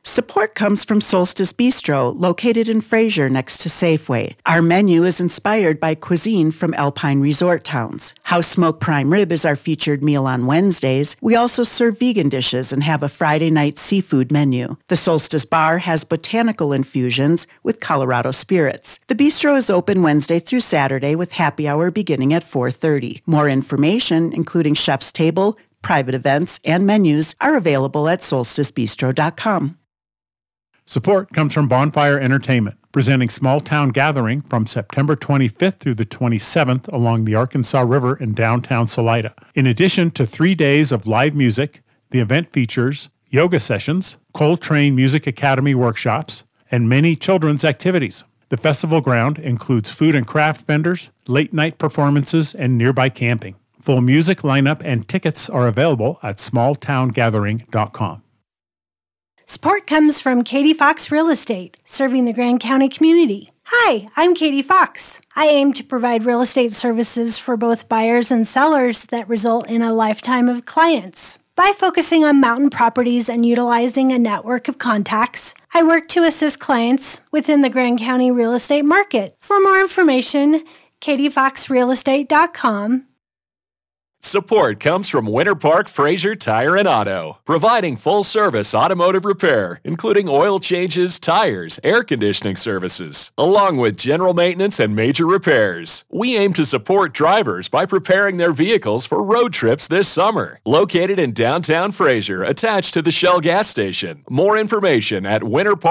Support comes from Solstice Bistro, located in Fraser next to Safeway. Our menu is inspired by cuisine from Alpine resort towns. House Smoked Prime Rib is our featured meal on Wednesdays. We also serve vegan dishes and have a Friday night seafood menu. The Solstice Bar has botanical infusions with Colorado spirits. The bistro is open Wednesday through Saturday with happy hour beginning at 4:30. More information, including chef's table, private events, and menus, are available at solsticebistro.com. Support comes from Bonfire Entertainment, presenting Small Town Gathering from September 25th through the 27th along the Arkansas River in downtown Salida. In addition to 3 days of live music, the event features yoga sessions, Coltrane Music Academy workshops, and many children's activities. The festival ground includes food and craft vendors, late-night performances, and nearby camping. Full music lineup and tickets are available at smalltowngathering.com. Support comes from Katie Fox Real Estate, serving the Grand County community. Hi, I'm Katie Fox. I aim to provide real estate services for both buyers and sellers that result in a lifetime of clients. By focusing on mountain properties and utilizing a network of contacts, I work to assist clients within the Grand County real estate market. For more information, katiefoxrealestate.com. Support comes from Winter Park Fraser Tire and Auto, providing full-service automotive repair, including oil changes, tires, air conditioning services, along with general maintenance and major repairs. We aim to support drivers by preparing their vehicles for road trips this summer. Located in downtown Fraser, attached to the Shell gas station. More information at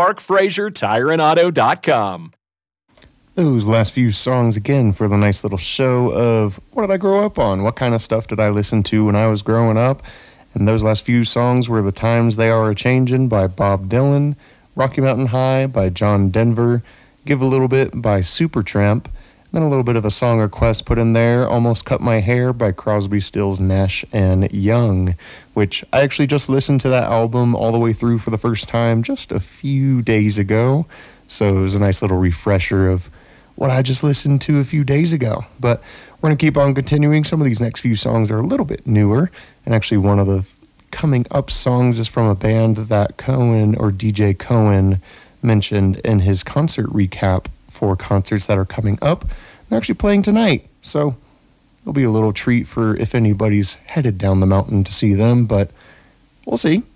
winterparkfrasertireandauto.com. Those last few songs again for the nice little show of what did I grow up on? What kind of stuff did I listen to when I was growing up? And those last few songs were The Times They Are A-Changin' by Bob Dylan, Rocky Mountain High by John Denver, Give a Little Bit by Supertramp, then a little bit of a song request put in there, Almost Cut My Hair by Crosby, Stills, Nash and Young, which I actually just listened to that album all the way through for the first time just a few days ago. So it was a nice little refresher of what I just listened to a few days ago. But we're going to keep on continuing. Some of these next few songs are a little bit newer. And actually one of the coming up songs is from a band that Cohen, or DJ Cohen, mentioned in his concert recap for concerts that are coming up. They're actually playing tonight. So it'll be a little treat for if anybody's headed down the mountain to see them. But we'll see.